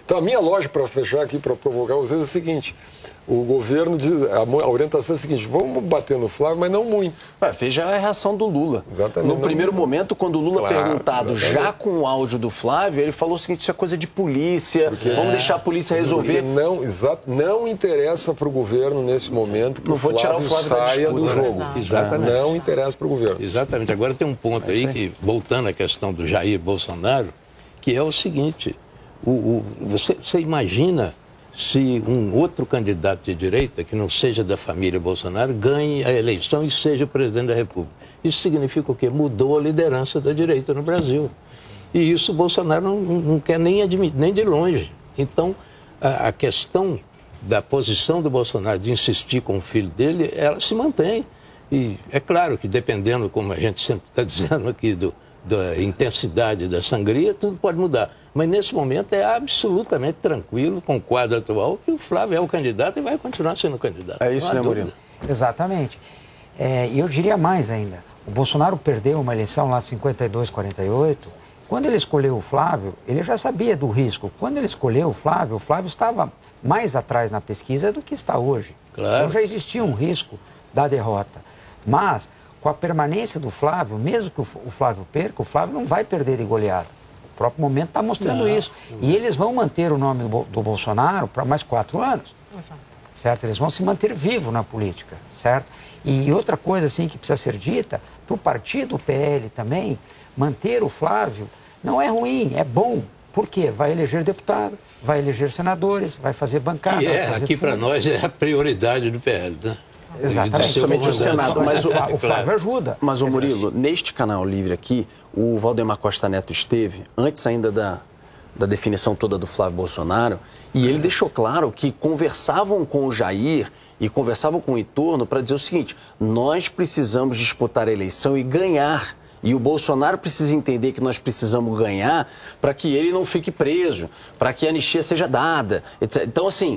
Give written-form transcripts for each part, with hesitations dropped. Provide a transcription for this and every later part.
Então, a minha lógica, para fechar aqui, para provocar vocês, é o seguinte: o governo diz, a orientação é a seguinte: vamos bater no Flávio, mas não muito. Veja a reação do Lula. Exatamente. No primeiro momento, quando o Lula perguntado, exatamente, já com o áudio do Flávio, ele falou o seguinte: isso é coisa de polícia, vamos deixar a polícia resolver. Não interessa para o governo, nesse momento, que não o Flávio saia do jogo. Exatamente. Não interessa para o governo. Exatamente. Agora tem um ponto aí, que, voltando à questão do Jair Bolsonaro, que é o seguinte: você imagina se um outro candidato de direita, que não seja da família Bolsonaro, ganhe a eleição e seja presidente da República. Isso significa o quê? Mudou a liderança da direita no Brasil. E isso o Bolsonaro não quer nem admitir, nem de longe. Então, a questão da posição do Bolsonaro de insistir com o filho dele, ela se mantém. E é claro que, dependendo, como a gente sempre está dizendo aqui, da intensidade da sangria, tudo pode mudar. Mas nesse momento é absolutamente tranquilo, com o quadro atual, que o Flávio é o candidato e vai continuar sendo candidato. É isso, né, Murilo? Exatamente. E eu diria mais ainda. O Bolsonaro perdeu uma eleição lá 52-48. Quando ele escolheu o Flávio, ele já sabia do risco. Quando ele escolheu o Flávio estava mais atrás na pesquisa do que está hoje. Claro. Então já existia um risco da derrota. Mas, com a permanência do Flávio, mesmo que o Flávio perca, o Flávio não vai perder de goleada. O próprio momento está mostrando isso. E eles vão manter o nome do Bolsonaro para mais 4 anos. Exato. Certo? Eles vão se manter vivos na política, certo? E outra coisa, assim, que precisa ser dita, para o partido, o PL também, manter o Flávio não é ruim, é bom. Por quê? Vai eleger deputado, vai eleger senadores, vai fazer bancada. Aqui para nós é a prioridade do PL, né? Exatamente. Somente o Senado. Mas o Flávio ajuda. Mas, Murilo, neste canal livre aqui, o Valdemar Costa Neto esteve, antes ainda da definição toda do Flávio Bolsonaro, e ele deixou claro que conversavam com o Jair e conversavam com o entorno para dizer o seguinte: nós precisamos disputar a eleição e ganhar. E o Bolsonaro precisa entender que nós precisamos ganhar para que ele não fique preso, para que a anistia seja dada, etc. Então, assim,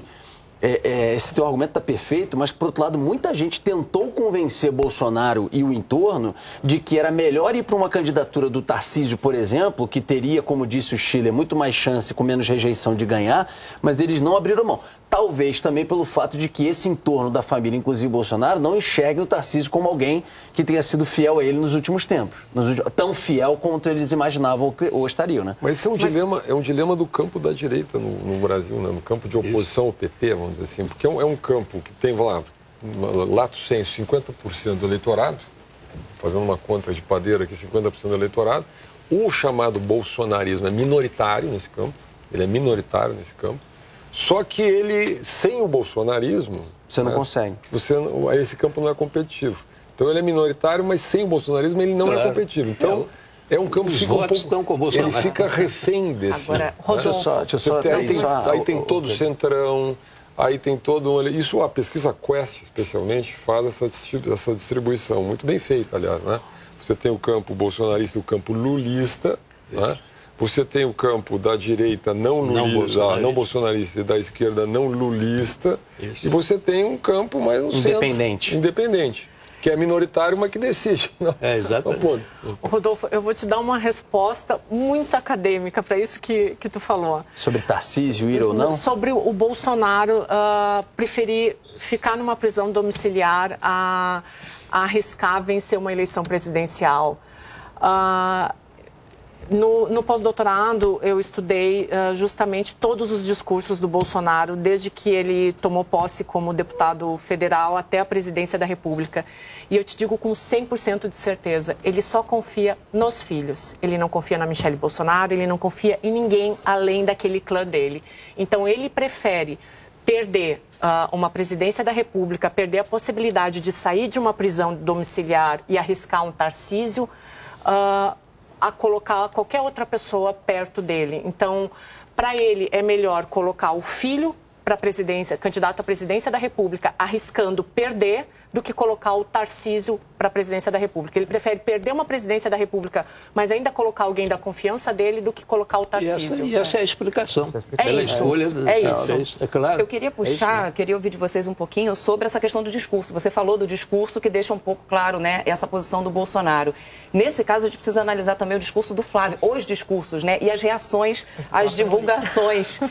esse teu argumento está perfeito, mas, por outro lado, muita gente tentou convencer Bolsonaro e o entorno de que era melhor ir para uma candidatura do Tarcísio, por exemplo, que teria, como disse o Chile, muito mais chance, com menos rejeição de ganhar, mas eles não abriram mão. Talvez também pelo fato de que esse entorno da família, inclusive Bolsonaro, não enxergue o Tarcísio como alguém que tenha sido fiel a ele nos últimos tempos. Tão fiel quanto eles imaginavam ou estariam, né? Mas isso é um dilema do campo da direita no Brasil, né? No campo de oposição ao PT, vamos dizer assim. Porque é um campo que tem, lá, lato sensu, 50% do eleitorado, fazendo uma conta de padeira aqui, 50% do eleitorado. O chamado bolsonarismo é minoritário nesse campo, ele é minoritário nesse campo. Só que ele, sem o bolsonarismo... Você não consegue. Esse campo não é competitivo. Então ele é minoritário, mas sem o bolsonarismo ele não é competitivo. Então é um campo que fica um pouco... Com o Bolsonaro. Ele fica refém desse. Agora, Rodolfo... Aí tem todo o centrão, aí tem todo... Isso a pesquisa Quest, especialmente, faz essa distribuição. Muito bem feita, aliás, né? Você tem o campo bolsonarista e o campo lulista, né? Você tem o campo da direita não bolsonarista e da esquerda não lulista. Isso. E você tem um campo mais no independente. Centro, independente, que é minoritário, mas que decide. Exatamente. Rodolfo, eu vou te dar uma resposta muito acadêmica para isso que tu falou. Sobre Tarcísio ir ou não? Sobre o Bolsonaro preferir ficar numa prisão domiciliar a arriscar vencer uma eleição presidencial. No pós-doutorado, eu estudei justamente todos os discursos do Bolsonaro, desde que ele tomou posse como deputado federal até a presidência da República. E eu te digo com 100% de certeza, ele só confia nos filhos. Ele não confia na Michelle Bolsonaro, ele não confia em ninguém além daquele clã dele. Então, ele prefere perder uma presidência da República, perder a possibilidade de sair de uma prisão domiciliar e arriscar um Tarcísio, a colocar qualquer outra pessoa perto dele. Então, para ele, é melhor colocar o filho para a presidência, candidato à presidência da República, arriscando perder, do que colocar o Tarcísio para a presidência da República. Ele prefere perder uma presidência da República, mas ainda colocar alguém da confiança dele, do que colocar o Tarcísio. E essa é a explicação. É isso. É claro. Eu queria queria ouvir de vocês um pouquinho sobre essa questão do discurso. Você falou do discurso que deixa um pouco claro, né, essa posição do Bolsonaro. Nesse caso, a gente precisa analisar também o discurso do Flávio, os discursos, né, e as reações, as divulgações